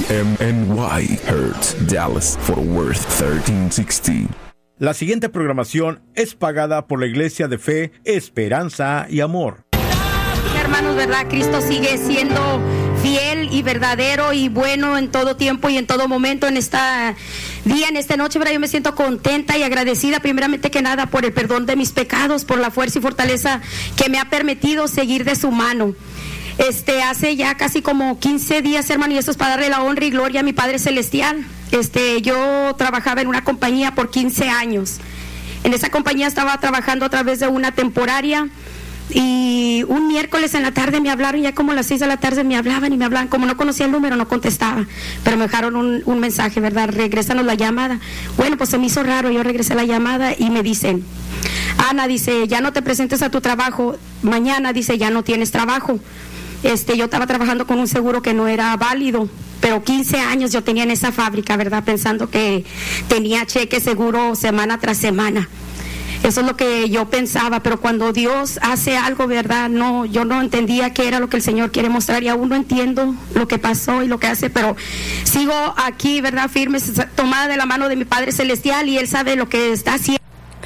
KMNY Hertz, Dallas, Fort Worth, 1360. La siguiente programación es pagada por la Iglesia de Fe, Esperanza y Amor. Hermanos, ¿verdad? Cristo sigue siendo fiel y verdadero y bueno en todo tiempo y en todo momento. En esta día, en esta noche, ¿verdad? Yo me siento contenta y agradecida primeramente que nada por el perdón de mis pecados, por la fuerza y fortaleza que me ha permitido seguir de su mano. Hace ya casi como 15 días, hermano, y esto es para darle la honra y gloria a mi Padre Celestial. Yo trabajaba en una compañía por 15 años. En esa compañía estaba trabajando a través de una temporaria y un miércoles en la tarde me hablaron, ya como a las 6 de la tarde me hablaban, como no conocía el número no contestaba, pero me dejaron un mensaje, ¿verdad? Regrésanos la llamada. Bueno, pues se me hizo raro, yo regresé la llamada y me dicen: Ana, dice, ya no te presentes a tu trabajo, mañana, dice, ya no tienes trabajo. Yo estaba trabajando con un seguro que no era válido, pero 15 años yo tenía en esa fábrica, ¿verdad? Pensando que tenía cheque seguro semana tras semana. Eso es lo que yo pensaba, pero cuando Dios hace algo, ¿verdad? No, yo no entendía qué era lo que el Señor quiere mostrar y aún no entiendo lo que pasó y lo que hace, pero sigo aquí, ¿verdad? Firme, tomada de la mano de mi Padre Celestial y Él sabe lo que está haciendo.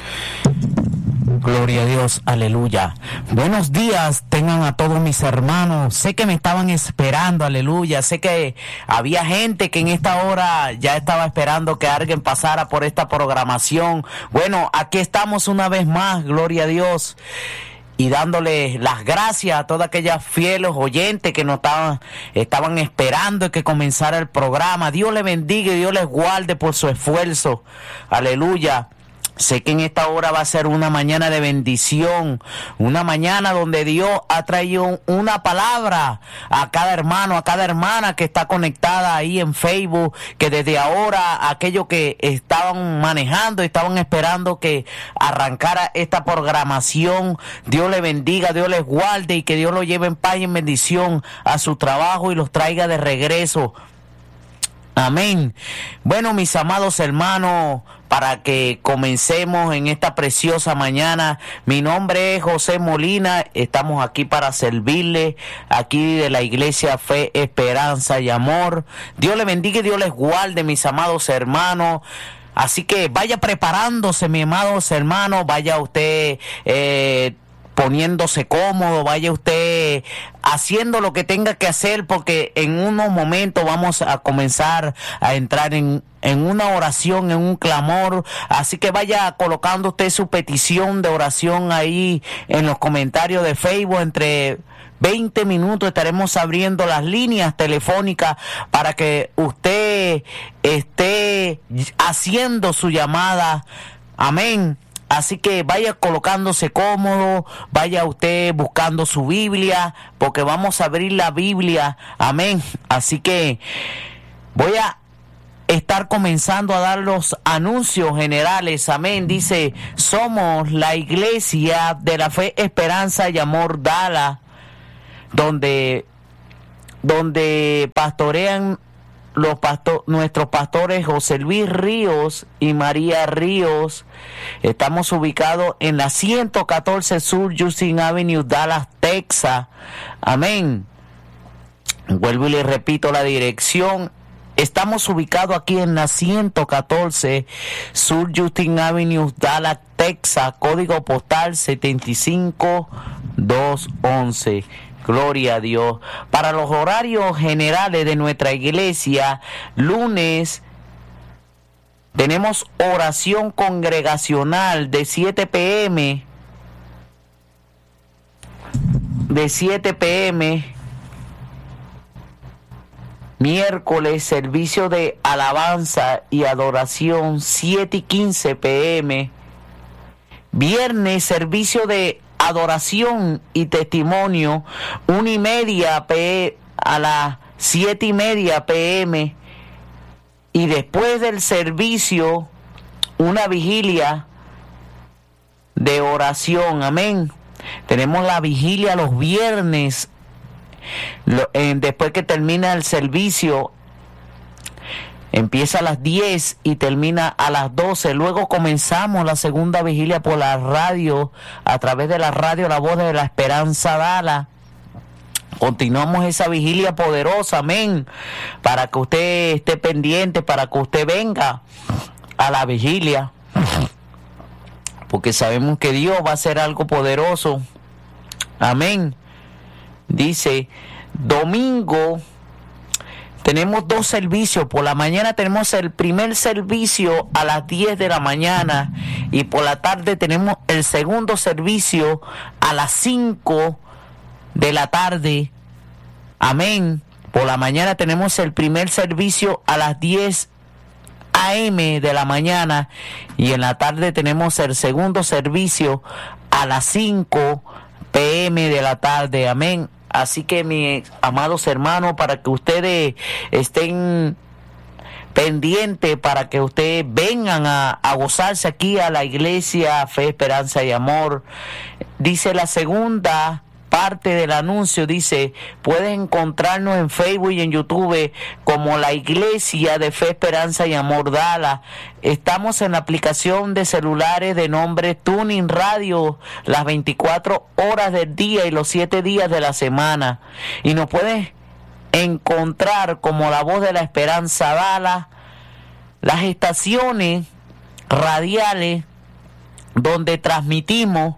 Gloria a Dios, aleluya. Buenos días tengan a todos mis hermanos. Sé que me estaban esperando, aleluya. Sé que había gente que en esta hora ya estaba esperando que alguien pasara por esta programación. Bueno, aquí estamos una vez más, gloria a Dios. Y dándole las gracias a todas aquellas fieles oyentes que nos estaban esperando que comenzara el programa. Dios les bendiga y Dios les guarde por su esfuerzo. Aleluya. Sé que en esta hora va a ser una mañana de bendición, una mañana donde Dios ha traído una palabra a cada hermano, a cada hermana que está conectada ahí en Facebook, que desde ahora aquellos que estaban manejando, estaban esperando que arrancara esta programación, Dios les bendiga, Dios les guarde y que Dios los lleve en paz y en bendición a su trabajo y los traiga de regreso. Amén. Bueno, mis amados hermanos, para que comencemos en esta preciosa mañana, mi nombre es José Molina, estamos aquí para servirle, aquí de la Iglesia Fe, Esperanza y Amor. Dios les bendiga y Dios les guarde, mis amados hermanos. Así que vaya preparándose, mis amados hermanos, vaya usted poniéndose cómodo, vaya usted haciendo lo que tenga que hacer, porque en unos momentos vamos a comenzar a entrar en una oración, en un clamor. Así que vaya colocando usted su petición de oración ahí en los comentarios de Facebook. Entre 20 minutos estaremos abriendo las líneas telefónicas para que usted esté haciendo su llamada. Amén. Así que vaya colocándose cómodo, vaya usted buscando su Biblia, porque vamos a abrir la Biblia. Amén. Así que voy a estar comenzando a dar los anuncios generales. Amén. Dice: somos la Iglesia de la Fe, Esperanza y Amor Dallas, donde pastorean nuestros pastores José Luis Ríos y María Ríos. Estamos ubicados en la 114 Sur Justin Avenue, Dallas, Texas. Amén. Vuelvo y le repito la dirección. Estamos ubicados aquí en la 114 Sur Justin Avenue, Dallas, Texas, código postal 75211. Gloria a Dios. Para los horarios generales de nuestra iglesia, lunes tenemos oración congregacional de 7 p.m. Miércoles, servicio de alabanza y adoración, 7:15 p.m. Viernes, servicio de adoración y testimonio, 1:30 p.m. a las 7:30 p.m. Y después del servicio, una vigilia de oración. Amén. Tenemos la vigilia los viernes, después que termina el servicio. Empieza a las 10 y termina a las 12. Luego comenzamos la segunda vigilia por la radio, a través de la radio La Voz de la Esperanza Dallas, Continuamos esa vigilia poderosa, amén, para que usted esté pendiente, para que usted venga a la vigilia, porque sabemos que Dios va a hacer algo poderoso, amén. Dice, domingo tenemos 2 servicios. Por la mañana tenemos el primer servicio a las 10 de la mañana y por la tarde tenemos el segundo servicio a las 5 de la tarde. Amén. Por la mañana tenemos el primer servicio a las 10 a.m. de la mañana y en la tarde tenemos el segundo servicio a las 5 p.m. de la tarde. Amén. Así que mis amados hermanos, para que ustedes estén pendientes, para que ustedes vengan a gozarse aquí a la iglesia Fe, Esperanza y Amor. Dice la segunda parte del anuncio, dice, puedes encontrarnos en Facebook y en YouTube como la Iglesia de Fe, Esperanza y Amor Dallas. Estamos en la aplicación de celulares de nombre Tuning Radio las 24 horas del día y los 7 días de la semana. Y nos puedes encontrar como La Voz de la Esperanza Dallas, las estaciones radiales donde transmitimos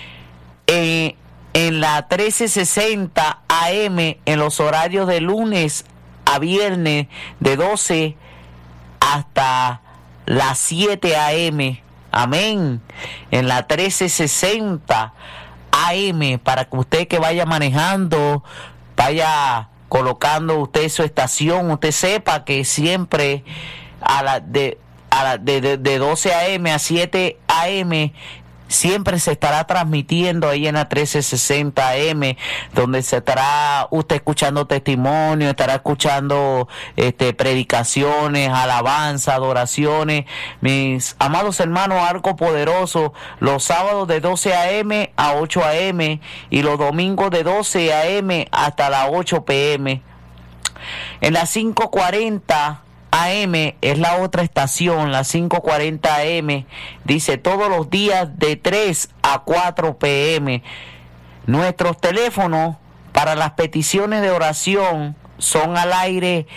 en la 1360 AM en los horarios de lunes a viernes de 12 hasta las 7 AM. Amén. En la 1360 AM, para que usted que vaya manejando, vaya colocando usted su estación, usted sepa que siempre de 12 AM a 7 AM siempre se estará transmitiendo ahí en la 1360 AM, donde se estará usted escuchando testimonio, estará escuchando predicaciones, alabanza, adoraciones. Mis amados hermanos, algo poderoso, los sábados de 12 AM a 8 AM y los domingos de 12 AM hasta las 8 PM. En las 540 AM es la otra estación, la 540 AM, dice todos los días de 3 a 4 PM. Nuestros teléfonos para las peticiones de oración son al aire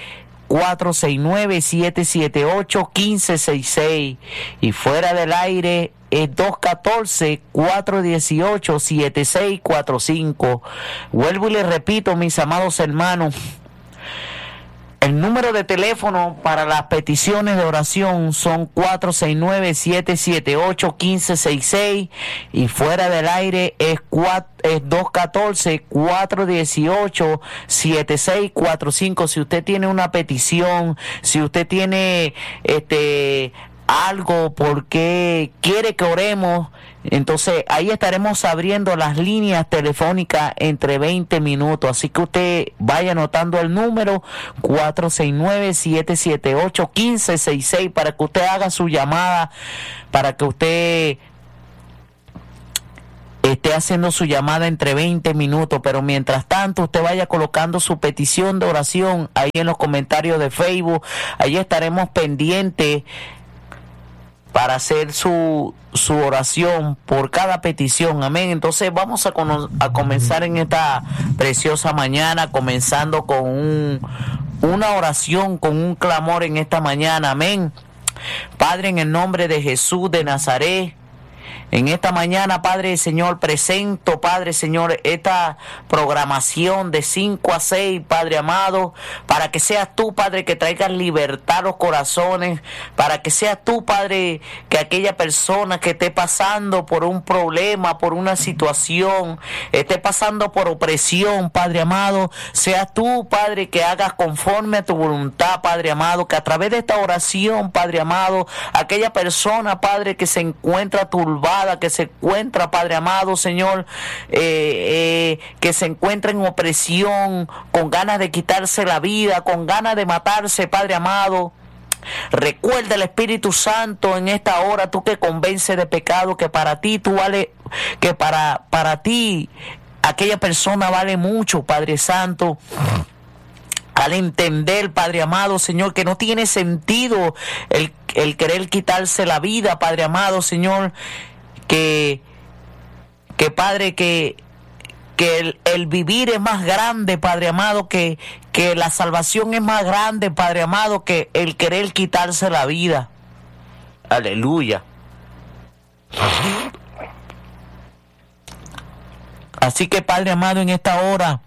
469-778-1566 y fuera del aire es 214-418-7645. Vuelvo y les repito, mis amados hermanos, el número de teléfono para las peticiones de oración son 469-778-1566 y fuera del aire es 214-418-7645. Si usted tiene una petición, si usted tiene algo porque quiere que oremos, entonces ahí estaremos abriendo las líneas telefónicas entre 20 minutos. Así que usted vaya anotando el número 469-778-1566 para que usted haga su llamada, para que usted esté haciendo su llamada entre 20 minutos, pero mientras tanto usted vaya colocando su petición de oración ahí en los comentarios de Facebook. Ahí estaremos pendientes para hacer su oración por cada petición. Amén. Entonces vamos a comenzar en esta preciosa mañana, comenzando con una oración, con un clamor en esta mañana. Amén. Padre, en el nombre de Jesús de Nazaret, en esta mañana, Padre Señor, presento, Padre Señor, esta programación de 5 a 6, Padre amado, para que seas tú, Padre, que traigas libertad a los corazones, para que seas tú, Padre, que aquella persona que esté pasando por un problema, por una situación, esté pasando por opresión, Padre amado, seas tú, Padre, que hagas conforme a tu voluntad, Padre amado, que a través de esta oración, Padre amado, aquella persona, Padre, que se encuentra turbada, que se encuentra, Padre amado, Señor, que se encuentra en opresión, con ganas de quitarse la vida, con ganas de matarse, Padre amado, recuerda el Espíritu Santo en esta hora, tú que convences de pecado, que para ti tú vale, que para ti aquella persona vale mucho, Padre Santo. Al entender, Padre amado, Señor, que no tiene sentido el querer quitarse la vida, Padre amado, Señor, que Padre, que que el vivir es más grande, Padre amado, que la salvación es más grande, Padre amado, que el querer quitarse la vida. Aleluya. Así que, Padre amado, en esta hora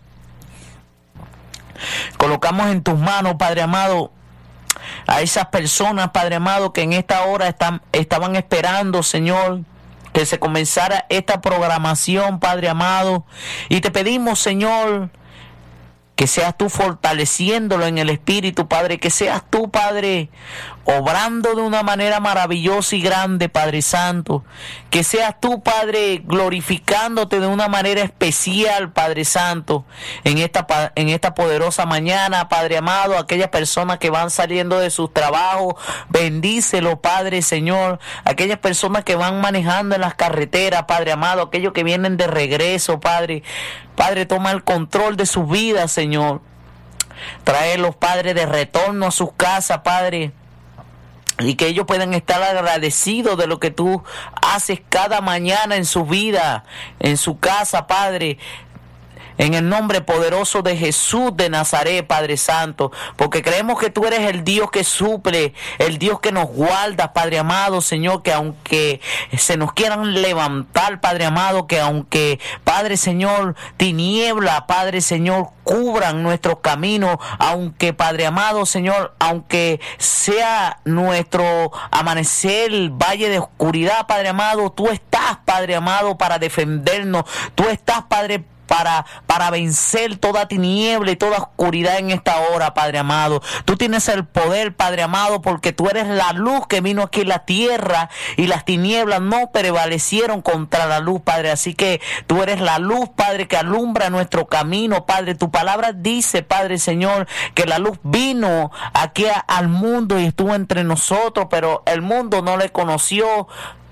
colocamos en tus manos, Padre amado, a esas personas, Padre amado, que en esta hora estaban esperando, Señor, que se comenzara esta programación, Padre amado, y te pedimos, Señor, que seas tú fortaleciéndolo en el Espíritu, Padre, que seas tú, Padre, obrando de una manera maravillosa y grande, Padre Santo, que seas tú, Padre, glorificándote de una manera especial, Padre Santo, en esta poderosa mañana, Padre amado, aquellas personas que van saliendo de sus trabajos, bendícelo, Padre Señor, aquellas personas que van manejando en las carreteras, Padre amado, aquellos que vienen de regreso, Padre, toma el control de sus vidas, Señor, traerlos, Padre, de retorno a sus casas, Padre, y que ellos puedan estar agradecidos de lo que tú haces cada mañana en su vida, en su casa, Padre. En el nombre poderoso de Jesús de Nazaret, Padre Santo, porque creemos que tú eres el Dios que suple, el Dios que nos guarda, Padre amado, Señor, que aunque se nos quieran levantar, Padre amado, que aunque, Padre Señor, tiniebla, Padre Señor, cubran nuestros caminos, aunque, Padre amado, Señor, aunque sea nuestro amanecer valle de oscuridad, Padre amado, tú estás, Padre amado, para defendernos, tú estás, Padre, para vencer toda tiniebla y toda oscuridad en esta hora, Padre amado. Tú tienes el poder, Padre amado, porque tú eres la luz que vino aquí en la tierra y las tinieblas no prevalecieron contra la luz, Padre. Así que tú eres la luz, Padre, que alumbra nuestro camino, Padre. Tu palabra dice, Padre Señor, que la luz vino aquí al mundo y estuvo entre nosotros, pero el mundo no le conoció.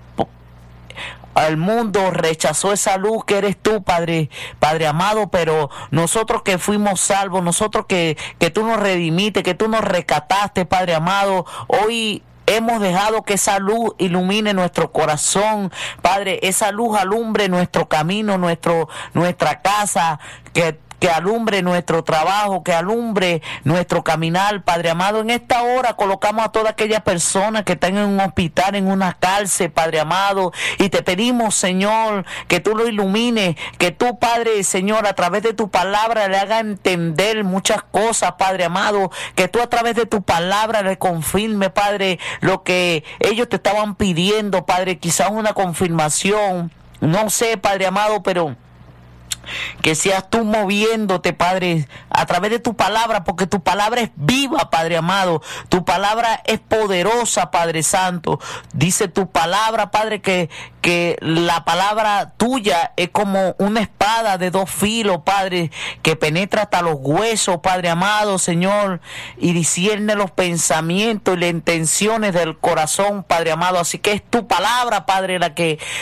El mundo rechazó esa luz que eres tú, Padre amado, pero nosotros que fuimos salvos, nosotros que tú nos redimiste, que tú nos rescataste, Padre amado, hoy hemos dejado que esa luz ilumine nuestro corazón, Padre, esa luz alumbre nuestro camino, nuestra casa, que alumbre nuestro trabajo, que alumbre nuestro caminar, Padre amado. En esta hora colocamos a todas aquellas personas que están en un hospital, en una cárcel, Padre amado, y te pedimos, Señor, que tú lo ilumines, que tú, Padre Señor, a través de tu palabra le haga entender muchas cosas, Padre amado, que tú a través de tu palabra le confirme, Padre, lo que ellos te estaban pidiendo, Padre, quizás una confirmación, no sé, Padre amado, pero que seas tú moviéndote, Padre, a través de tu palabra, porque tu palabra es viva, Padre amado, tu palabra es poderosa, Padre Santo. Dice tu palabra, Padre, que la palabra tuya es como una espada de dos filos, Padre, que penetra hasta los huesos, Padre amado, Señor, y discierne los pensamientos y las intenciones del corazón, Padre amado. Así que es tu palabra, Padre, la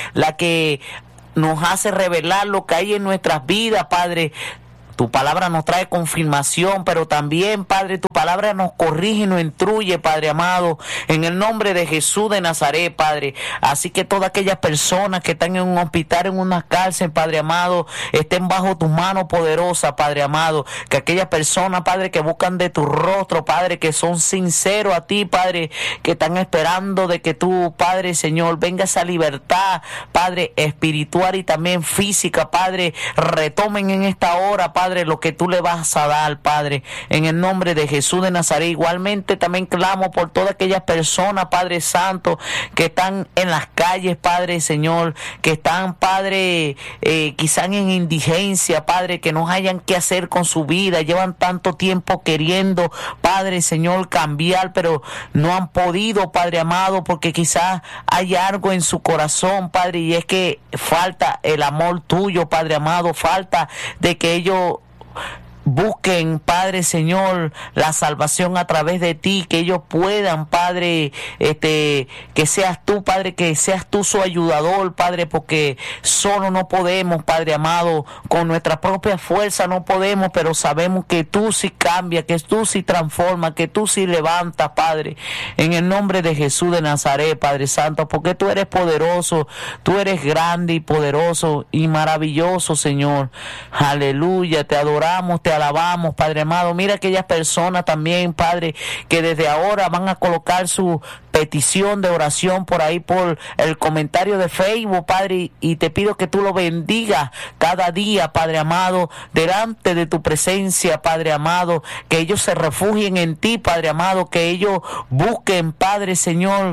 que nos hace revelar lo que hay en nuestras vidas, Padre. Tu palabra nos trae confirmación, pero también, Padre, tu palabra nos corrige y nos instruye, Padre amado, en el nombre de Jesús de Nazaret, Padre. Así que todas aquellas personas que están en un hospital, en una cárcel, Padre amado, estén bajo tu mano poderosa, Padre amado. Que aquellas personas, Padre, que buscan de tu rostro, Padre, que son sinceros a ti, Padre, que están esperando de que tú, Padre, Señor, venga esa libertad, Padre, espiritual y también física, Padre, retomen en esta hora, Padre, lo que tú le vas a dar, Padre, en el nombre de Jesús de Nazaret. Igualmente también clamo por todas aquellas personas, Padre Santo, que están en las calles, Padre Señor, que están, Padre, quizás en indigencia, Padre, que no hayan qué hacer con su vida, llevan tanto tiempo queriendo, Padre Señor, cambiar, pero no han podido, Padre amado, porque quizás hay algo en su corazón, Padre, y es que falta el amor tuyo, Padre amado, falta de que ellos busquen, Padre Señor, la salvación a través de ti, que ellos puedan, Padre, que seas tú, Padre, que seas tú su ayudador, Padre, porque solo no podemos, Padre amado, con nuestra propia fuerza no podemos, pero sabemos que tú sí cambias, que tú sí transformas, que tú sí levantas, Padre, en el nombre de Jesús de Nazaret, Padre Santo, porque tú eres poderoso, tú eres grande y poderoso y maravilloso, Señor. Aleluya, te adoramos, te alabamos, Padre amado. Mira aquellas personas también, Padre, que desde ahora van a colocar su petición de oración por ahí, por el comentario de Facebook, Padre, y te pido que tú lo bendigas cada día, Padre amado, delante de tu presencia, Padre amado, que ellos se refugien en ti, Padre amado, que ellos busquen, Padre Señor,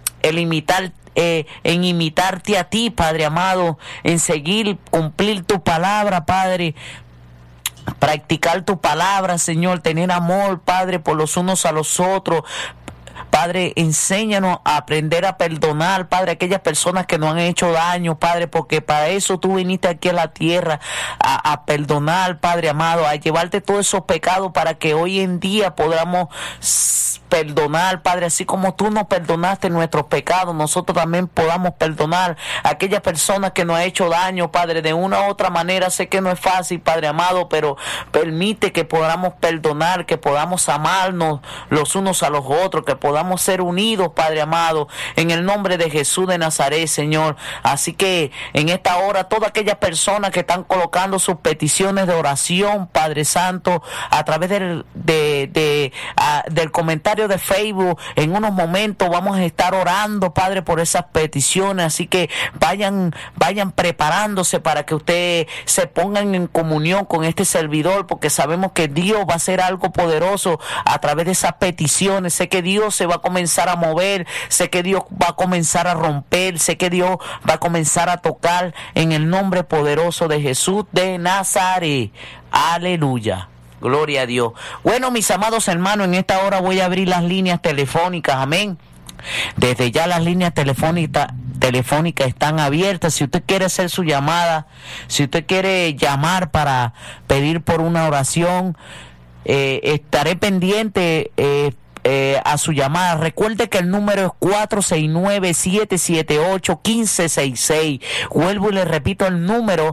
en imitarte a ti, Padre amado, en seguir, cumplir tu palabra, Padre, practicar tu palabra, Señor, tener amor, Padre, por los unos a los otros. Padre, enséñanos a aprender a perdonar, Padre, a aquellas personas que nos han hecho daño, Padre, porque para eso tú viniste aquí a la tierra, a perdonar, Padre amado, a llevarte todos esos pecados para que hoy en día podamos perdonar, Padre, así como tú nos perdonaste nuestros pecados, nosotros también podamos perdonar a aquellas personas que nos han hecho daño, Padre, de una u otra manera. Sé que no es fácil, Padre amado, pero permite que podamos perdonar, que podamos amarnos los unos a los otros, que podamos ser unidos, Padre amado, en el nombre de Jesús de Nazaret, Señor. Así que en esta hora, todas aquellas personas que están colocando sus peticiones de oración, Padre Santo, a través del comentario de Facebook, en unos momentos vamos a estar orando, Padre, por esas peticiones. Así que vayan preparándose para que ustedes se pongan en comunión con este servidor, porque sabemos que Dios va a hacer algo poderoso a través de esas peticiones. Sé que Dios se va a comenzar a mover, sé que Dios va a comenzar a romper, sé que Dios va a comenzar a tocar en el nombre poderoso de Jesús de Nazaret. Aleluya. Gloria a Dios. Bueno, mis amados hermanos, en esta hora voy a abrir las líneas telefónicas. Amén. Desde ya las líneas telefónicas están abiertas. Si usted quiere hacer su llamada, si usted quiere llamar para pedir por una oración, estaré pendiente a su llamada. Recuerde que el número es 469-778-1566. Vuelvo y le repito el número,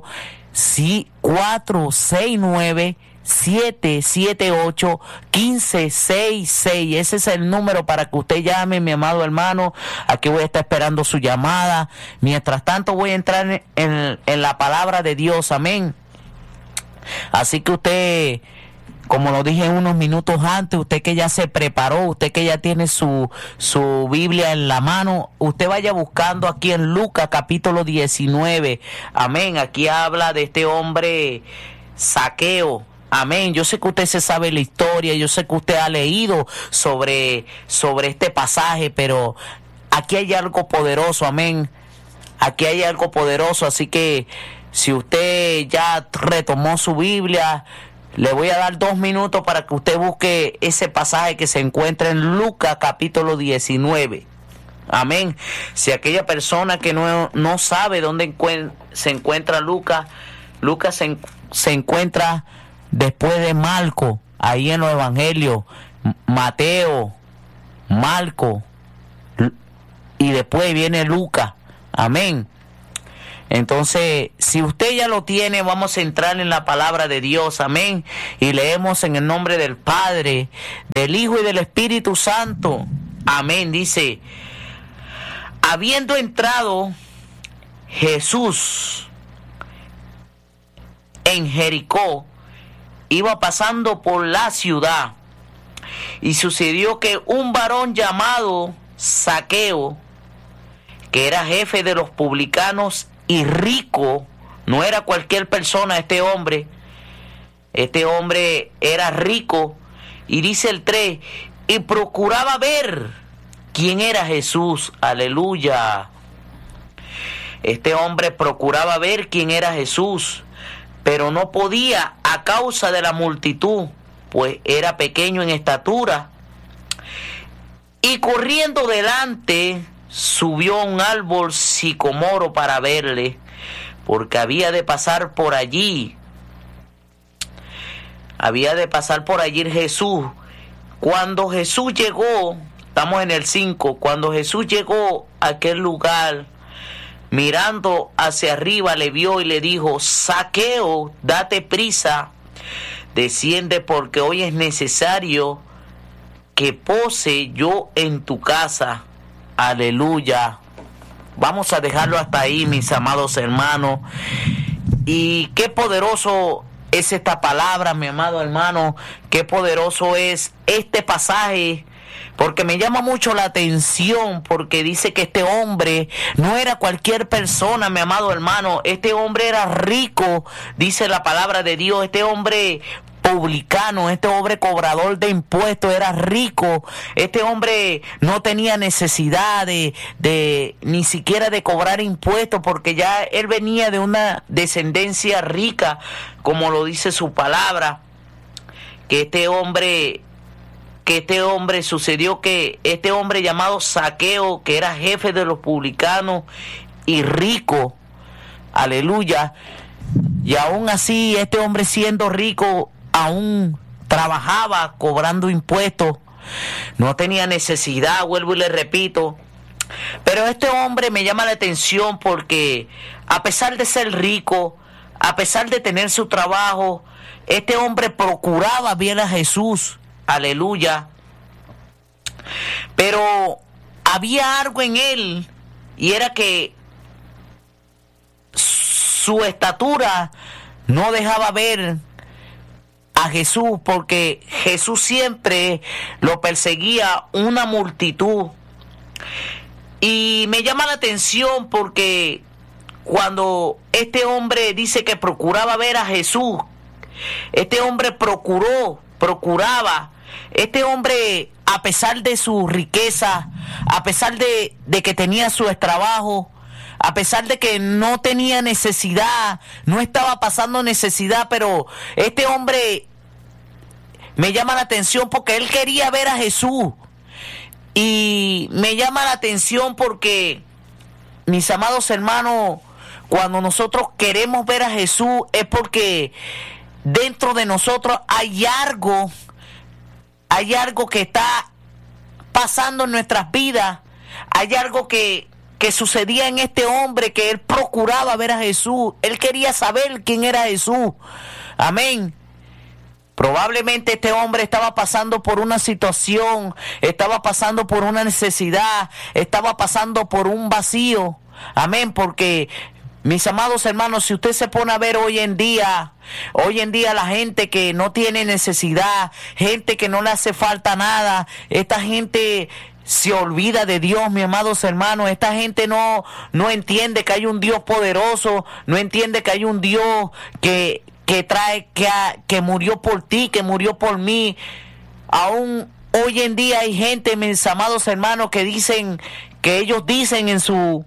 469-778-1566. Ese es el número para que usted llame, mi amado hermano. Aquí voy a estar esperando su llamada. Mientras tanto voy a entrar en la palabra de Dios. Amén. Así que usted, como lo dije unos minutos antes, usted que ya se preparó, usted que ya tiene su Biblia en la mano, usted vaya buscando aquí en Lucas capítulo 19. Amén. Aquí habla de este hombre Zaqueo. Amén. Yo sé que usted se sabe la historia, yo sé que usted ha leído sobre este pasaje, pero aquí hay algo poderoso. Amén. Aquí hay algo poderoso, así que si usted ya retomó su Biblia, le voy a dar 2 minutos para que usted busque ese pasaje que se encuentra en Lucas capítulo 19. Amén. Si aquella persona que no sabe dónde se encuentra Lucas se encuentra después de Marco, ahí en los evangelios, Mateo, Marco, y después viene Lucas. Amén. Entonces, si usted ya lo tiene, vamos a entrar en la palabra de Dios. Amén. Y leemos en el nombre del Padre, del Hijo y del Espíritu Santo. Amén. Dice: habiendo entrado Jesús en Jericó, iba pasando por la ciudad, y sucedió que un varón llamado Zaqueo, que era jefe de los publicanos y rico, no era cualquier persona este hombre era rico, y dice el 3, y procuraba ver quién era Jesús. Aleluya. Este hombre procuraba ver quién era Jesús, pero no podía a causa de la multitud, pues era pequeño en estatura. Y corriendo delante, subió a un árbol sicomoro para verle, porque había de pasar por allí. había de pasar por allí Jesús. Cuando Jesús llegó, estamos en el 5, cuando Jesús llegó a aquel lugar, mirando hacia arriba, le vio y le dijo: Zaqueo, date prisa, desciende, porque hoy es necesario que pose yo en tu casa. Aleluya. Vamos a dejarlo hasta ahí, mis amados hermanos. Y qué poderoso es esta palabra, mi amado hermano. Qué poderoso es este pasaje, porque me llama mucho la atención, porque dice que este hombre no era cualquier persona, mi amado hermano. Este hombre era rico, dice la palabra de Dios. Este hombre publicano, este hombre cobrador de impuestos, era rico. Este hombre no tenía necesidad de ni siquiera de cobrar impuestos, porque ya él venía de una descendencia rica, como lo dice su palabra. Que este hombre sucedió que este hombre llamado Zaqueo, que era jefe de los publicanos y rico, aleluya, y aún así este hombre, siendo rico, aún trabajaba cobrando impuestos, no tenía necesidad, vuelvo y le repito. Pero este hombre me llama la atención porque a pesar de ser rico, a pesar de tener su trabajo, este hombre procuraba bien a Jesús, aleluya. Pero había algo en él, y era que su estatura no dejaba ver a Jesús, porque Jesús siempre lo perseguía una multitud. Y me llama la atención porque cuando este hombre dice que procuraba ver a Jesús, este hombre procuraba, este hombre, a pesar de su riqueza, a pesar de que tenía su trabajo, a pesar de que no tenía necesidad, no estaba pasando necesidad, pero este hombre me llama la atención porque él quería ver a Jesús. Y me llama la atención porque, mis amados hermanos, cuando nosotros queremos ver a Jesús es porque dentro de nosotros hay algo que está pasando en nuestras vidas, hay algo que sucedía en este hombre, que él procuraba ver a Jesús, él quería saber quién era Jesús, amén. Probablemente este hombre estaba pasando por una situación, estaba pasando por una necesidad, estaba pasando por un vacío, amén, porque mis amados hermanos, si usted se pone a ver hoy en día la gente que no tiene necesidad, gente que no le hace falta nada, esta gente se olvida de Dios, mis amados hermanos. Esta gente no entiende que hay un Dios poderoso, no entiende que hay un Dios que murió por ti, que murió por mí. Aún hoy en día hay gente, mis amados hermanos, que ellos dicen en su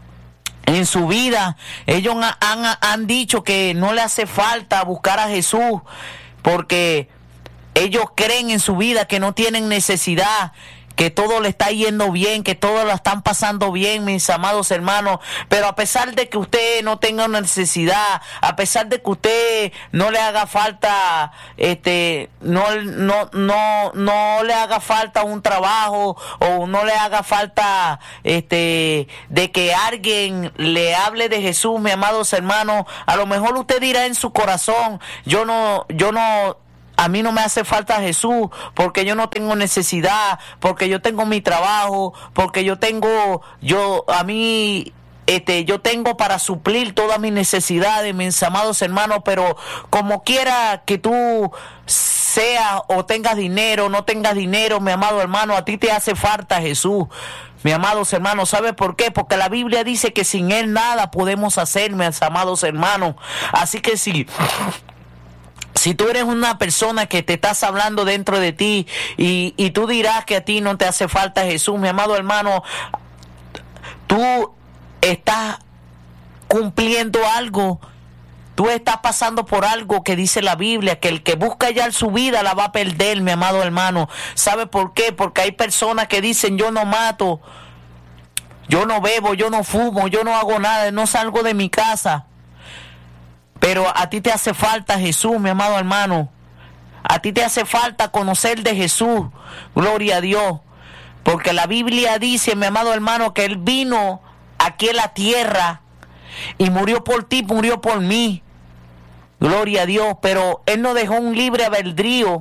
vida, ellos han dicho que no le hace falta buscar a Jesús, porque ellos creen en su vida que no tienen necesidad, que todo le está yendo bien, que todo lo están pasando bien, mis amados hermanos. Pero a pesar de que usted no tenga una necesidad, a pesar de que usted no le haga falta, no le haga falta un trabajo, o no le haga falta de que alguien le hable de Jesús, mis amados hermanos, a lo mejor usted dirá en su corazón: a mí no me hace falta Jesús, porque yo no tengo necesidad, porque yo tengo mi trabajo, porque yo tengo para suplir todas mis necesidades, mis amados hermanos. Pero como quiera que tú seas, o tengas dinero o no tengas dinero, mi amado hermano, a ti te hace falta Jesús. Mis amados hermanos, ¿sabe por qué? Porque la Biblia dice que sin Él nada podemos hacer, mis amados hermanos. Así que si tú eres una persona que te estás hablando dentro de ti y tú dirás que a ti no te hace falta Jesús, mi amado hermano, tú estás cumpliendo algo, tú estás pasando por algo que dice la Biblia, que el que busca hallar su vida la va a perder, mi amado hermano. ¿Sabe por qué? Porque hay personas que dicen: yo no mato, yo no bebo, yo no fumo, yo no hago nada, no salgo de mi casa. Pero a ti te hace falta Jesús, mi amado hermano. a ti te hace falta conocer de Jesús. Gloria a Dios. Porque la Biblia dice, mi amado hermano, que Él vino aquí en la tierra y murió por ti, murió por mí. Gloria a Dios. Pero Él nos dejó un libre albedrío.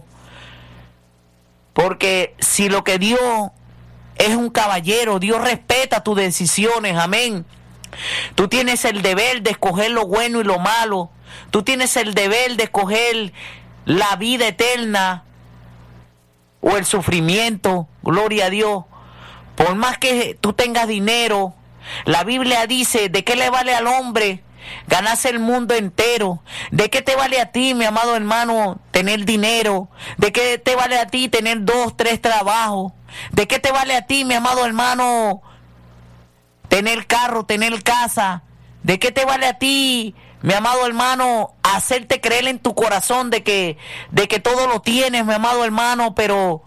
Porque si lo que Dios es un caballero, Dios respeta tus decisiones. Amén. Tú tienes el deber de escoger lo bueno y lo malo. Tú tienes el deber de escoger la vida eterna o el sufrimiento. Gloria a Dios. Por más que tú tengas dinero, la Biblia dice, ¿de qué le vale al hombre ganarse el mundo entero? ¿De qué te vale a ti, mi amado hermano, tener dinero? ¿De qué te vale a ti tener 2, 3 trabajos? ¿De qué te vale a ti, mi amado hermano, tener carro, tener casa? ¿De qué te vale a ti, mi amado hermano, hacerte creer en tu corazón de que todo lo tienes, mi amado hermano? Pero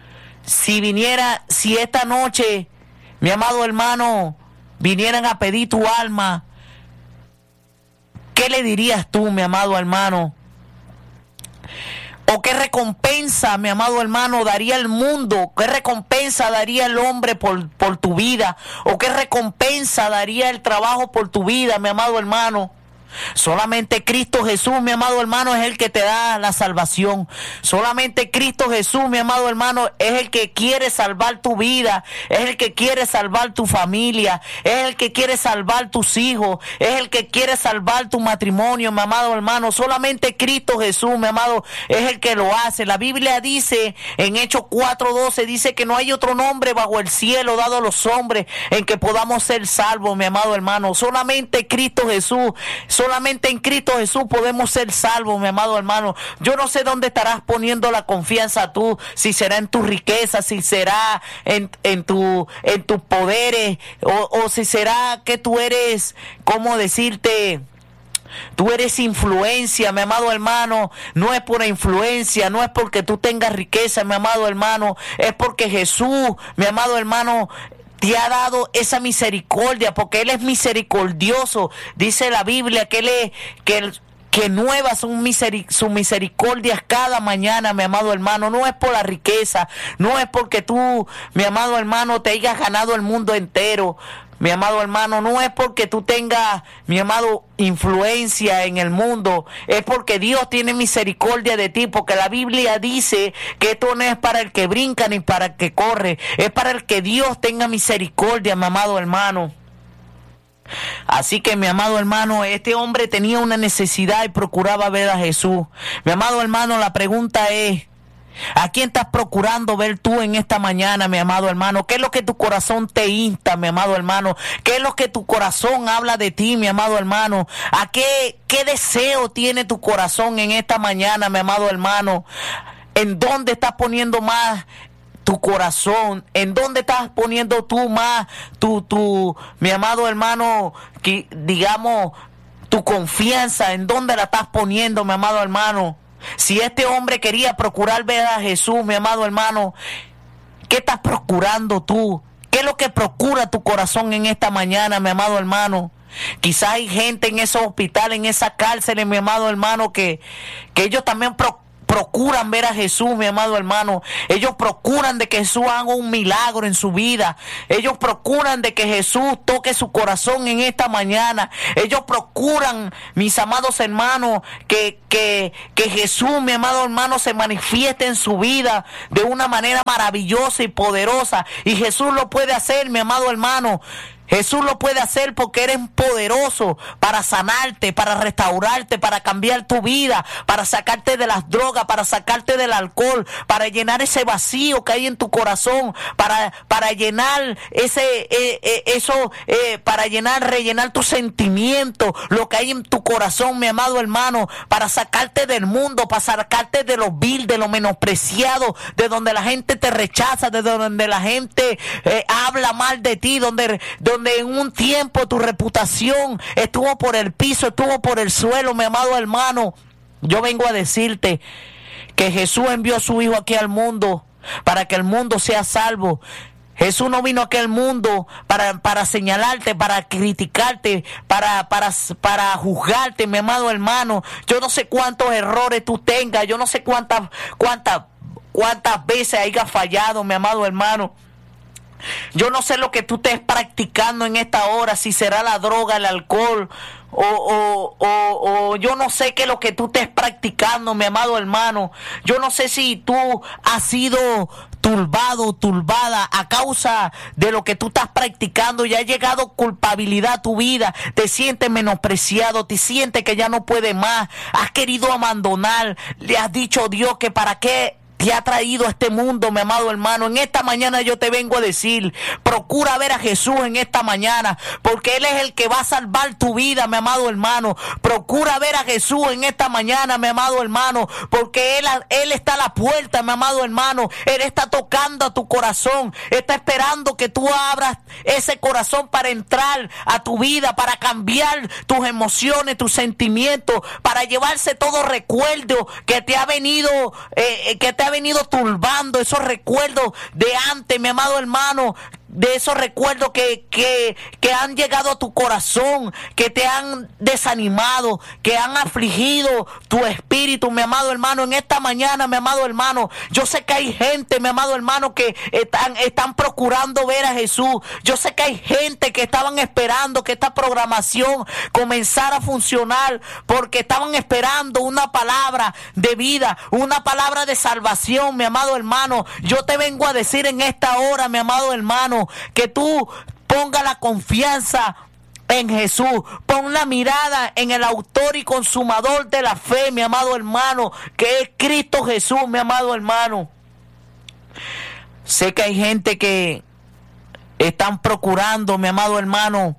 si esta noche, mi amado hermano, vinieran a pedir tu alma, ¿qué le dirías tú, mi amado hermano? ¿O qué recompensa, mi amado hermano, daría el mundo? ¿Qué recompensa daría el hombre por tu vida? ¿O qué recompensa daría el trabajo por tu vida, mi amado hermano? Solamente Cristo Jesús, mi amado hermano, es el que te da la salvación. Solamente Cristo Jesús, mi amado hermano, es el que quiere salvar tu vida, es el que quiere salvar tu familia, es el que quiere salvar tus hijos, es el que quiere salvar tu matrimonio, mi amado hermano. Solamente Cristo Jesús, mi amado, es el que lo hace. La Biblia dice en Hechos 4:12, dice que no hay otro nombre bajo el cielo dado a los hombres en que podamos ser salvos, mi amado hermano. Solamente Cristo Jesús. Solamente en Cristo Jesús podemos ser salvos, mi amado hermano. Yo no sé dónde estarás poniendo la confianza tú, si será en tu riqueza, si será en tus poderes, o si será que tú eres, ¿cómo decirte? Tú eres influencia, mi amado hermano. No es por influencia, no es porque tú tengas riqueza, mi amado hermano. Es porque Jesús, mi amado hermano, te ha dado esa misericordia, porque Él es misericordioso. Dice la Biblia que que nuevas son sus misericordias cada mañana, mi amado hermano. No es por la riqueza, no es porque tú, mi amado hermano, te hayas ganado el mundo entero. Mi amado hermano, no es porque tú tengas, mi amado, influencia en el mundo. Es porque Dios tiene misericordia de ti. Porque la Biblia dice que esto no es para el que brinca ni para el que corre. Es para el que Dios tenga misericordia, mi amado hermano. Así que, mi amado hermano, este hombre tenía una necesidad y procuraba ver a Jesús. Mi amado hermano, la pregunta es, ¿a quién estás procurando ver tú en esta mañana, mi amado hermano? ¿Qué es lo que tu corazón te insta, mi amado hermano? ¿Qué es lo que tu corazón habla de ti, mi amado hermano? ¿A qué deseo tiene tu corazón en esta mañana, mi amado hermano? ¿En dónde estás poniendo más tu corazón? ¿En dónde estás poniendo tú más mi amado hermano, digamos, tu confianza? ¿En dónde la estás poniendo, mi amado hermano? Si este hombre quería procurar ver a Jesús, mi amado hermano, ¿qué estás procurando tú? ¿Qué es lo que procura tu corazón en esta mañana, mi amado hermano? Quizás hay gente en esos hospitales, en esas cárceles, mi amado hermano, que ellos también procuran ver a Jesús, mi amado hermano. Ellos procuran de que Jesús haga un milagro en su vida. Ellos procuran de que Jesús toque su corazón en esta mañana. Ellos procuran, mis amados hermanos, que Jesús, mi amado hermano, se manifieste en su vida de una manera maravillosa y poderosa. Y Jesús lo puede hacer, mi amado hermano. Jesús lo puede hacer porque eres poderoso para sanarte, para restaurarte, para cambiar tu vida, para sacarte de las drogas, para sacarte del alcohol, para llenar ese vacío que hay en tu corazón, para llenar rellenar tus sentimientos, lo que hay en tu corazón, mi amado hermano, para sacarte del mundo, para sacarte de lo vil, de lo menospreciado, de donde la gente te rechaza, de donde la gente habla mal de ti, donde en un tiempo tu reputación estuvo por el piso, estuvo por el suelo, mi amado hermano. Yo vengo a decirte que Jesús envió a su Hijo aquí al mundo para que el mundo sea salvo. Jesús no vino a aquel mundo para señalarte, para criticarte, para juzgarte, mi amado hermano. Yo no sé cuántos errores tú tengas, yo no sé cuántas veces hayas fallado, mi amado hermano. Yo no sé lo que tú estés practicando en esta hora, si será la droga, el alcohol, o yo no sé qué es lo que tú estés practicando, mi amado hermano. Yo no sé si tú has sido turbado, turbada a causa de lo que tú estás practicando y ha llegado culpabilidad a tu vida. Te sientes menospreciado, te sientes que ya no puedes más, has querido abandonar, le has dicho a Dios que para qué te ha traído a este mundo, mi amado hermano. En esta mañana yo te vengo a decir, procura ver a Jesús en esta mañana, porque Él es el que va a salvar tu vida, mi amado hermano. Procura ver a Jesús en esta mañana, mi amado hermano, porque Él está a la puerta, mi amado hermano. Él está tocando a tu corazón, está esperando que tú abras ese corazón para entrar a tu vida, para cambiar tus emociones, tus sentimientos, para llevarse todo recuerdo que te ha venido turbando, esos recuerdos de antes, mi amado hermano, de esos recuerdos que han llegado a tu corazón, que te han desanimado, que han afligido tu espíritu, mi amado hermano. En esta mañana, mi amado hermano, yo sé que hay gente, mi amado hermano, que están procurando ver a Jesús. Yo sé que hay gente que estaban esperando que esta programación comenzara a funcionar, porque estaban esperando una palabra de vida, una palabra de salvación, mi amado hermano. Yo te vengo a decir en esta hora, mi amado hermano, que tú ponga la confianza en Jesús, pon la mirada en el autor y consumador de la fe, mi amado hermano, que es Cristo Jesús, mi amado hermano. Sé que hay gente que están procurando, mi amado hermano,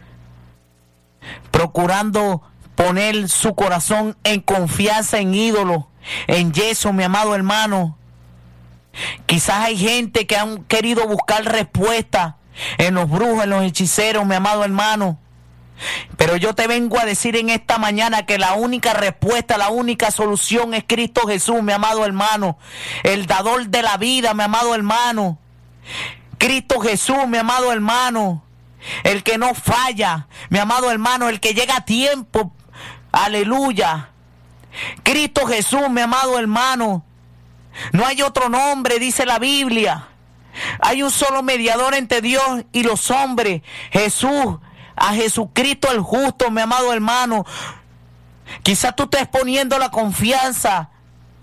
procurando poner su corazón en confianza en ídolos, en yeso, mi amado hermano. Quizás hay gente que han querido buscar respuesta en los brujos, en los hechiceros, mi amado hermano. Pero yo te vengo a decir en esta mañana que la única respuesta, la única solución es Cristo Jesús, mi amado hermano. El dador de la vida, mi amado hermano. Cristo Jesús, mi amado hermano. El que no falla, mi amado hermano. El que llega a tiempo. Aleluya. Cristo Jesús, mi amado hermano. No hay otro nombre, dice la Biblia. Hay un solo mediador entre Dios y los hombres, Jesús, a Jesucristo el justo, mi amado hermano. Quizás tú estés poniendo la confianza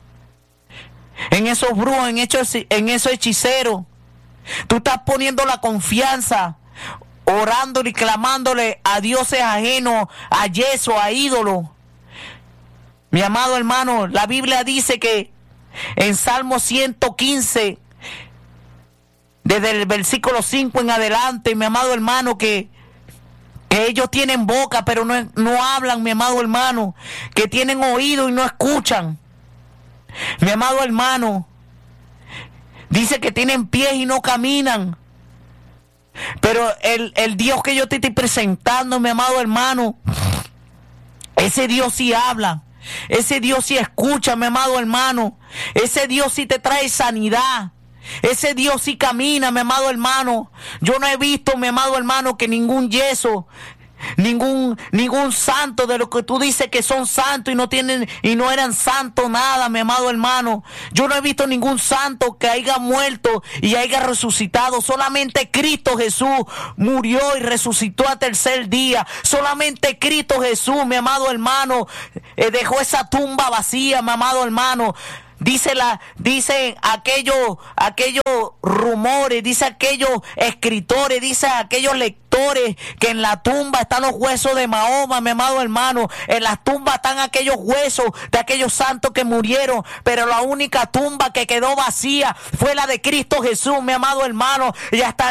en esos brujos, en esos hechiceros. Tú estás poniendo la confianza, orándole y clamándole a dioses ajenos, a yeso, a ídolos. Mi amado hermano, la Biblia dice que en Salmo 115, desde el versículo 5 en adelante, mi amado hermano, que ellos tienen boca pero no hablan, mi amado hermano, que tienen oído y no escuchan. Mi amado hermano, dice que tienen pies y no caminan. Pero el Dios que yo te estoy presentando, mi amado hermano, ese Dios sí habla. Ese Dios sí escucha, mi amado hermano. Ese Dios sí te trae sanidad. Ese Dios sí camina, mi amado hermano. Yo no he visto, mi amado hermano, que ningún yeso, ningún santo de lo que tú dices que son santos y no eran santos nada, mi amado hermano. Yo no he visto ningún santo que haya muerto y haya resucitado. Solamente Cristo Jesús murió y resucitó al tercer día. Solamente Cristo Jesús, mi amado hermano, dejó esa tumba vacía, mi amado hermano. Dicen aquellos rumores, dice aquellos escritores, dice aquellos lectores que en la tumba están los huesos de Mahoma, mi amado hermano. En las tumbas están aquellos huesos de aquellos santos que murieron, pero la única tumba que quedó vacía fue la de Cristo Jesús, mi amado hermano. Y hasta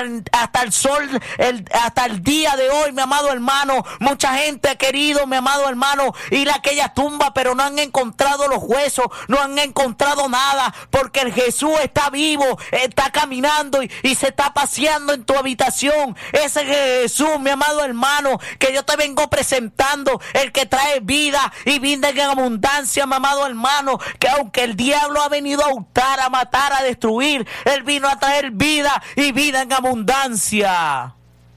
el día de hoy, mi amado hermano, mucha gente ha querido, mi amado hermano, ir a aquella tumba, pero no han encontrado los huesos, no han encontrado encontrado nada, porque el Jesús está vivo, está caminando y se está paseando en tu habitación. Ese Jesús, mi amado hermano, que yo te vengo presentando, el que trae vida y vida en abundancia, mi amado hermano, que aunque el diablo ha venido a hurtar, a matar, a destruir, Él vino a traer vida y vida en abundancia.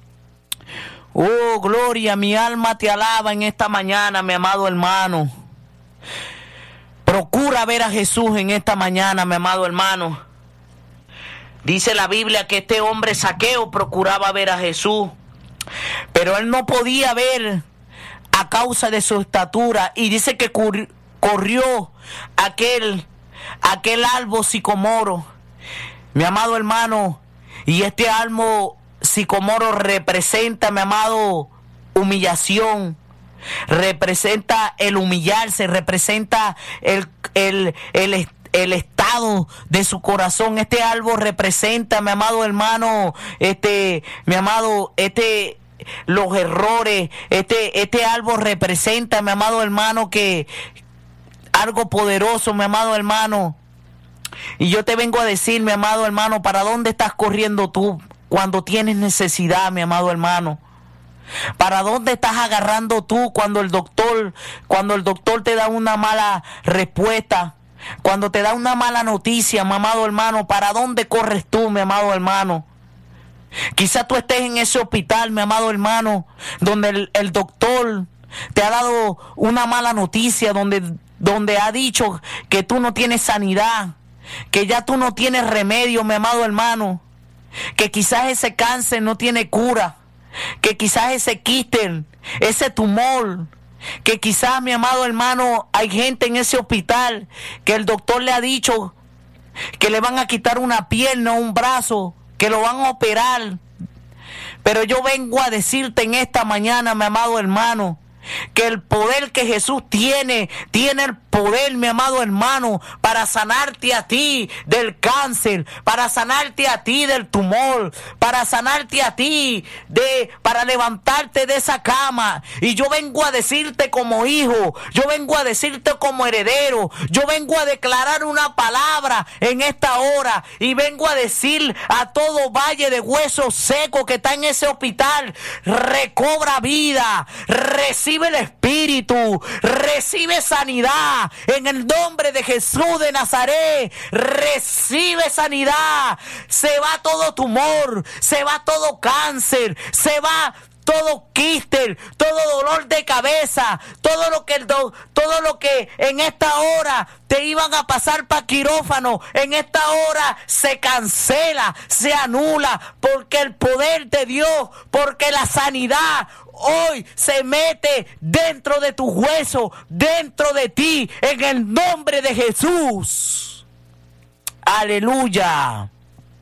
Oh, gloria, mi alma te alaba en esta mañana, mi amado hermano. Procura ver a Jesús en esta mañana, mi amado hermano. Dice la Biblia que este hombre Zaqueo procuraba ver a Jesús, pero él no podía ver a causa de su estatura, y dice que corrió aquel árbol sicomoro, mi amado hermano, y este árbol sicomoro representa, mi amado, humillación, representa el humillarse, representa el estado de su corazón. Este árbol representa, mi amado hermano, los errores. Este árbol representa, mi amado hermano, que algo poderoso, mi amado hermano. Y yo te vengo a decir, mi amado hermano, ¿para dónde estás corriendo tú cuando tienes necesidad, mi amado hermano? ¿Para dónde estás agarrando tú cuando el doctor te da una mala respuesta? Cuando te da una mala noticia, mi amado hermano, ¿para dónde corres tú, mi amado hermano? Quizás tú estés en ese hospital, mi amado hermano, donde el doctor te ha dado una mala noticia, donde ha dicho que tú no tienes sanidad, que ya tú no tienes remedio, mi amado hermano, que quizás ese cáncer no tiene cura, que quizás ese quiste, ese tumor, que quizás, mi amado hermano, hay gente en ese hospital que el doctor le ha dicho que le van a quitar una pierna o un brazo, que lo van a operar. Pero yo vengo a decirte en esta mañana, mi amado hermano, que el poder que Jesús tiene el poder, mi amado hermano, para sanarte a ti del cáncer, para sanarte a ti del tumor, para sanarte a ti para levantarte de esa cama. Y yo vengo a decirte como hijo, yo vengo a decirte como heredero, yo vengo a declarar una palabra en esta hora, y vengo a decir a todo valle de huesos secos que está en ese hospital: recobra vida, recibe el Espíritu, recibe sanidad en el nombre de Jesús de Nazaret. Recibe sanidad. Se va todo tumor, se va todo cáncer, se va todo quiste, todo dolor de cabeza, todo lo que en esta hora te iban a pasar para quirófano, en esta hora se cancela, se anula, porque el poder de Dios, porque la sanidad hoy se mete dentro de tus huesos, dentro de ti, en el nombre de Jesús. Aleluya.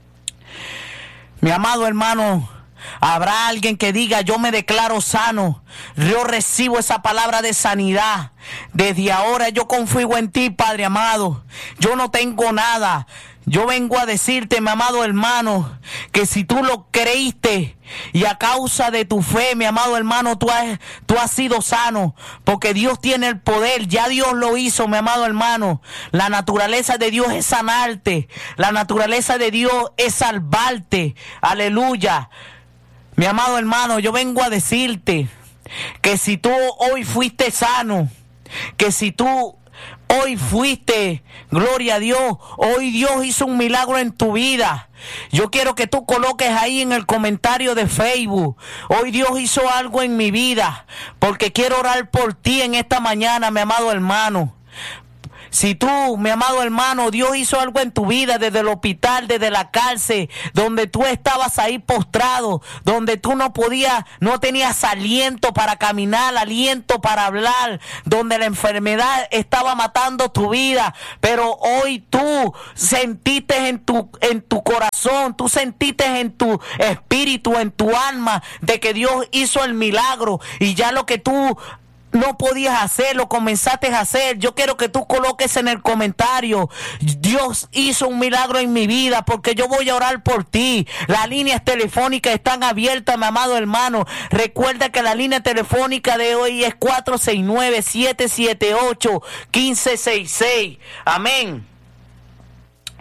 Mi amado hermano, habrá alguien que diga: yo me declaro sano, yo recibo esa palabra de sanidad. Desde ahora yo confío en ti, Padre amado. Yo no tengo nada. Yo vengo a decirte, mi amado hermano, que si tú lo creíste y a causa de tu fe, mi amado hermano, tú has sido sano, porque Dios tiene el poder. Ya Dios lo hizo, mi amado hermano. La naturaleza de Dios es sanarte. La naturaleza de Dios es salvarte. Aleluya. Mi amado hermano, yo vengo a decirte que si tú hoy fuiste sano, que si tú hoy fuiste, gloria a Dios, hoy Dios hizo un milagro en tu vida. Yo quiero que tú coloques ahí en el comentario de Facebook: hoy Dios hizo algo en mi vida, porque quiero orar por ti en esta mañana, mi amado hermano. Si tú, mi amado hermano, Dios hizo algo en tu vida, desde el hospital, desde la cárcel, donde tú estabas ahí postrado, donde tú no tenías aliento para caminar, aliento para hablar, donde la enfermedad estaba matando tu vida, pero hoy tú sentiste en tu corazón, tú sentiste en tu espíritu, en tu alma, de que Dios hizo el milagro, y ya lo que tú no podías hacer, lo comenzaste a hacer. Yo quiero que tú coloques en el comentario: Dios hizo un milagro en mi vida, porque yo voy a orar por ti. Las líneas telefónicas están abiertas, mi amado hermano. Recuerda que la línea telefónica de hoy es 469-778-1566. Amén.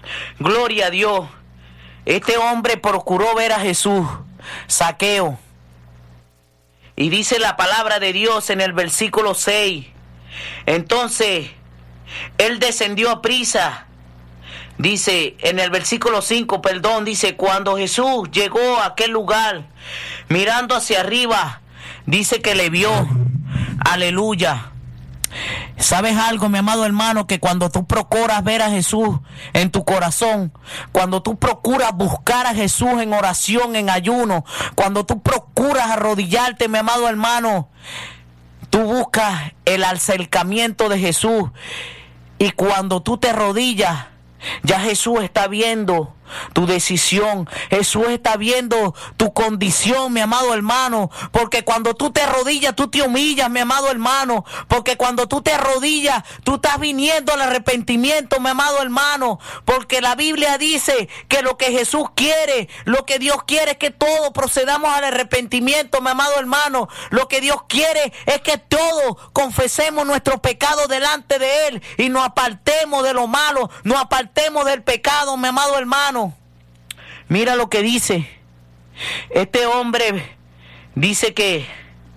Gloria a Dios. Este hombre procuró ver a Jesús, Zaqueo. Y dice la palabra de Dios en el versículo 6. Entonces, él descendió a prisa. Dice en el versículo 5, dice, cuando Jesús llegó a aquel lugar, mirando hacia arriba, dice que le vio. Aleluya. ¿Sabes algo, mi amado hermano? Que cuando tú procuras ver a Jesús en tu corazón, cuando tú procuras buscar a Jesús en oración, en ayuno, cuando tú procuras arrodillarte, mi amado hermano, tú buscas el acercamiento de Jesús. Y cuando tú te arrodillas, ya Jesús está viendo tu decisión. Jesús está viendo tu condición, mi amado hermano. Porque cuando tú te arrodillas, tú te humillas, mi amado hermano. Porque cuando tú te arrodillas, tú estás viniendo al arrepentimiento, mi amado hermano. Porque la Biblia dice que lo que Jesús quiere, lo que Dios quiere es que todos procedamos al arrepentimiento, mi amado hermano. Lo que Dios quiere es que todos confesemos nuestro pecado delante de Él y nos apartemos de lo malo, nos apartemos del pecado, mi amado hermano. Mira lo que dice. Este hombre dice que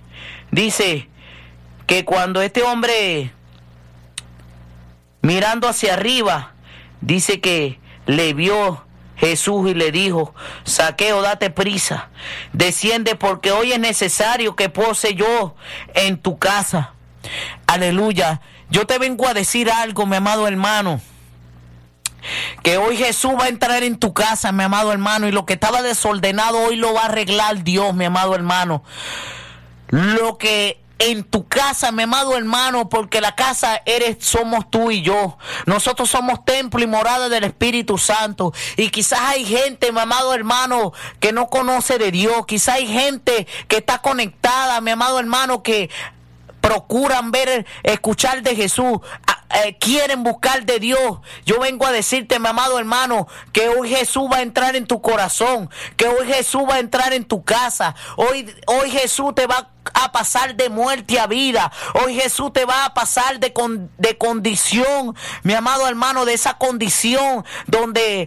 cuando este hombre, mirando hacia arriba, dice que le vio Jesús y le dijo: Zaqueo, date prisa, desciende, porque hoy es necesario que pose yo en tu casa. Aleluya. Yo te vengo a decir algo, mi amado hermano, que hoy Jesús va a entrar en tu casa, mi amado hermano, y lo que estaba desordenado hoy lo va a arreglar Dios, mi amado hermano. Lo que en tu casa, mi amado hermano, porque la casa somos tú y yo. Nosotros somos templo y morada del Espíritu Santo. Y quizás hay gente, mi amado hermano, que no conoce de Dios. Quizás hay gente que está conectada, mi amado hermano, que procuran escuchar de Jesús, quieren buscar de Dios. Yo vengo a decirte, mi amado hermano, que hoy Jesús va a entrar en tu corazón, que hoy Jesús va a entrar en tu casa. Hoy Jesús te va a pasar de muerte a vida. Hoy Jesús te va a pasar de condición, mi amado hermano, de esa condición donde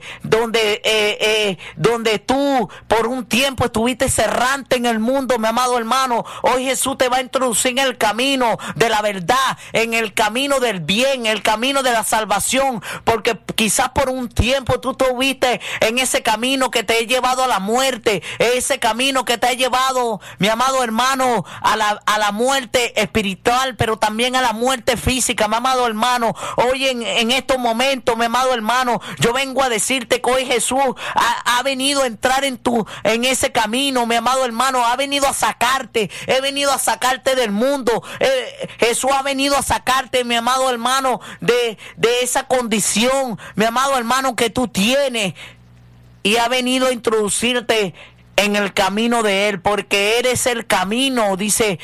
tú por un tiempo estuviste errante en el mundo, mi amado hermano. Hoy Jesús te va a introducir en el camino de la verdad, en el camino del bien, el camino de la salvación, porque quizás por un tiempo tú estuviste en ese camino que te ha llevado a la muerte, ese camino que te ha llevado, mi amado hermano, a la muerte espiritual, pero también a la muerte física, mi amado hermano. Hoy en estos momentos, mi amado hermano, yo vengo a decirte que hoy Jesús ha venido a entrar en ese camino, mi amado hermano. Ha venido a sacarte, he venido a sacarte del mundo. Jesús ha venido a sacarte, mi amado hermano, de esa condición, mi amado hermano, que tú tienes, y ha venido a introducirte en el camino de Él, porque eres el camino, dice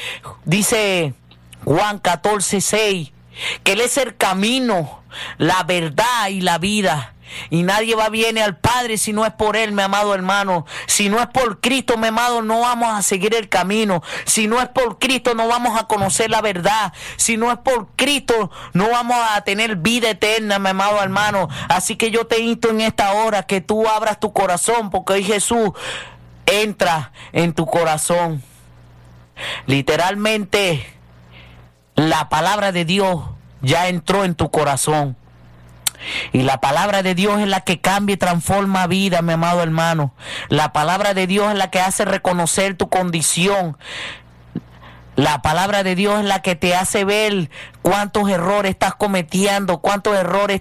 Juan 14:6, que Él es el camino, la verdad y la vida. Y nadie viene al Padre si no es por Él, mi amado hermano. Si no es por Cristo, mi amado, no vamos a seguir el camino. Si no es por Cristo, no vamos a conocer la verdad. Si no es por Cristo, no vamos a tener vida eterna, mi amado hermano. Así que yo te insto en esta hora que tú abras tu corazón, porque hoy Jesús entra en tu corazón. Literalmente, la palabra de Dios ya entró en tu corazón. Y la palabra de Dios es la que cambia y transforma vida, mi amado hermano. La palabra de Dios es la que hace reconocer tu condición. La palabra de Dios es la que te hace ver cuántos errores estás cometiendo, cuánto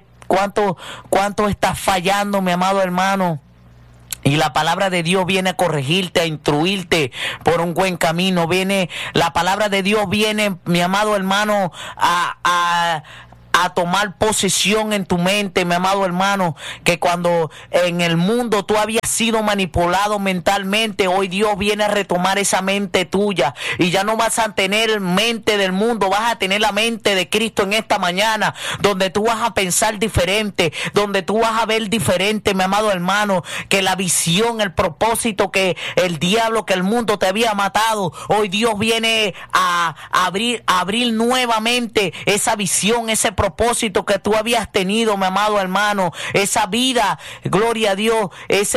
estás fallando, mi amado hermano. Y la palabra de Dios viene a corregirte, a instruirte por un buen camino. La palabra de Dios viene, mi amado hermano, a tomar posesión en tu mente, mi amado hermano, que cuando en el mundo tú habías sido manipulado mentalmente, hoy Dios viene a retomar esa mente tuya, y ya no vas a tener mente del mundo, vas a tener la mente de Cristo en esta mañana, donde tú vas a pensar diferente, donde tú vas a ver diferente, mi amado hermano, que la visión, el propósito que el diablo, que el mundo te había matado, hoy Dios viene a abrir nuevamente esa visión, ese propósito propósito que tú habías tenido, mi amado hermano, esa vida, gloria a Dios,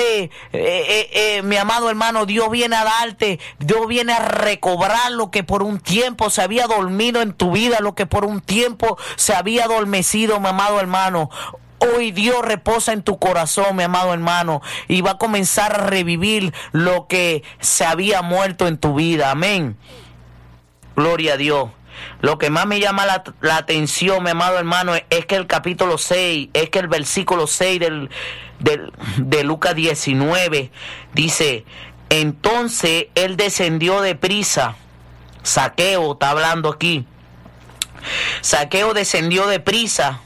mi amado hermano, Dios viene a darte, Dios viene a recobrar lo que por un tiempo se había dormido en tu vida, lo que por un tiempo se había adormecido, mi amado hermano. Hoy Dios reposa en tu corazón, mi amado hermano, y va a comenzar a revivir lo que se había muerto en tu vida. Amén. Gloria a Dios. Lo que más me llama la atención, mi amado hermano, es que el capítulo 6, es que el versículo 6 de Lucas 19 dice: entonces él descendió deprisa. Zaqueo está hablando aquí. Zaqueo descendió deprisa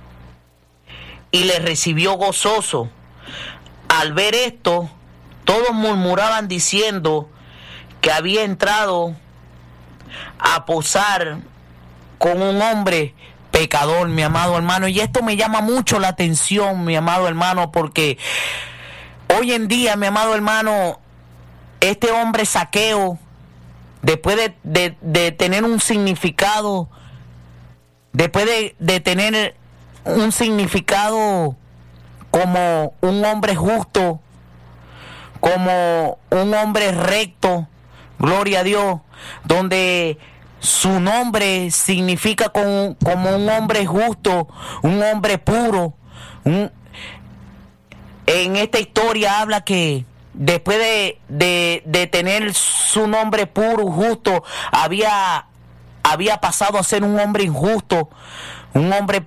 y le recibió gozoso. Al ver esto, todos murmuraban diciendo que había entrado a posar con un hombre pecador, mi amado hermano. Y esto me llama mucho la atención, mi amado hermano, porque hoy en día, mi amado hermano, este hombre Zaqueo, después de tener un significado, después de tener un significado como un hombre justo, como un hombre recto, gloria a Dios, donde su nombre significa como un hombre justo, un hombre puro. En esta historia habla que después de tener su nombre puro, justo, había pasado a ser un hombre injusto, un hombre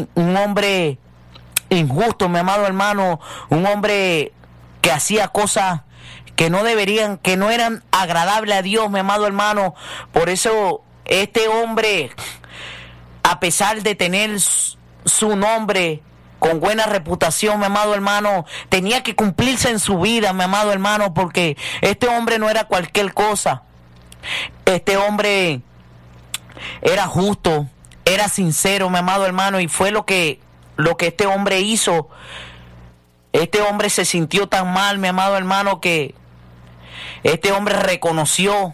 injusto, mi amado hermano, un hombre que hacía cosas que no deberían, que no eran agradables a Dios, mi amado hermano. Por eso este hombre, a pesar de tener su nombre con buena reputación, mi amado hermano, tenía que cumplirse en su vida, mi amado hermano, porque este hombre no era cualquier cosa. Este hombre era justo, era sincero, mi amado hermano, y fue lo que este hombre hizo. Este hombre se sintió tan mal, mi amado hermano, que este hombre reconoció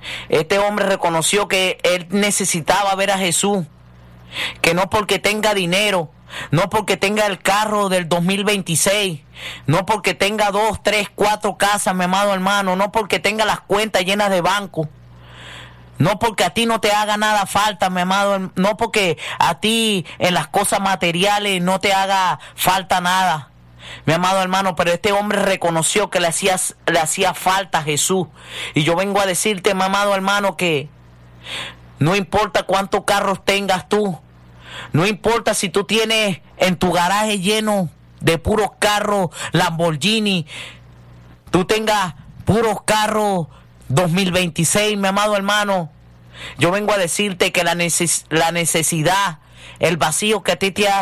que él necesitaba ver a Jesús, que no porque tenga dinero, no porque tenga el carro del 2026, no porque tenga 2, 3, 4 casas, mi amado hermano, no porque tenga las cuentas llenas de banco, no porque a ti no te haga nada falta, mi amado, no porque a ti en las cosas materiales no te haga falta nada, mi amado hermano, pero este hombre reconoció que le hacía falta a Jesús. Y yo vengo a decirte, mi amado hermano, que no importa cuántos carros tengas tú, no importa si tú tienes en tu garaje lleno de puros carros Lamborghini, tú tengas puros carros 2026, mi amado hermano, yo vengo a decirte que la necesidad, el vacío que a ti te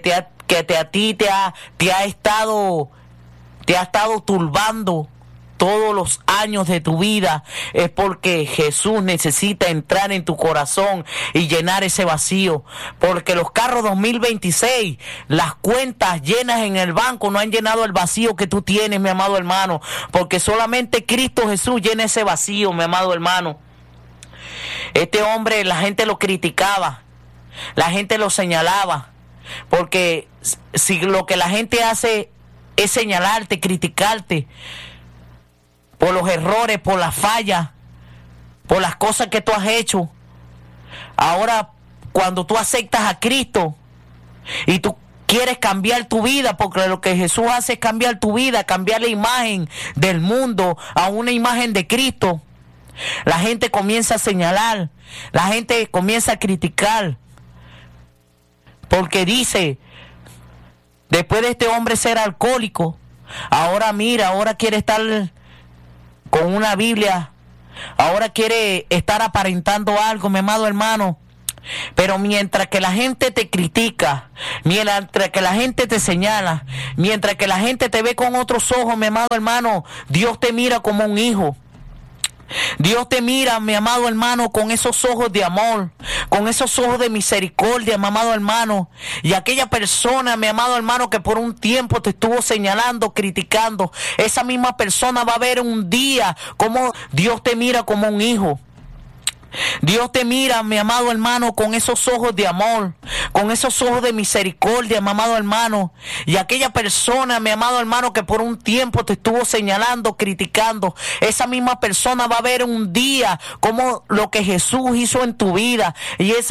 ha estado turbando todos los años de tu vida, es porque Jesús necesita entrar en tu corazón y llenar ese vacío. Porque los carros 2026, las cuentas llenas en el banco no han llenado el vacío que tú tienes, mi amado hermano, porque solamente Cristo Jesús llena ese vacío, mi amado hermano. Este hombre, la gente lo criticaba, la gente lo señalaba, porque si lo que la gente hace es señalarte, criticarte por los errores, por las fallas, por las cosas que tú has hecho, ahora cuando tú aceptas a Cristo y tú quieres cambiar tu vida, porque lo que Jesús hace es cambiar tu vida, cambiar la imagen del mundo a una imagen de Cristo, la gente comienza a señalar, la gente comienza a criticar, porque dice, después de este hombre ser alcohólico, ahora mira, ahora quiere estar con una Biblia, ahora quiere estar aparentando algo, mi amado hermano. Pero mientras que la gente te critica, mientras que la gente te señala, mientras que la gente te ve con otros ojos, mi amado hermano, Dios te mira como un hijo. Dios te mira, mi amado hermano, con esos ojos de amor, con esos ojos de misericordia, mi amado hermano. Y aquella persona, mi amado hermano, que por un tiempo te estuvo señalando, criticando, esa misma persona va a ver un día como Dios te mira como un hijo. Dios te mira, mi amado hermano, con esos ojos de amor, con esos ojos de misericordia, mi amado hermano. Y aquella persona, mi amado hermano, que por un tiempo te estuvo señalando, criticando, esa misma persona va a ver un día como lo que Jesús hizo en tu vida. Y esa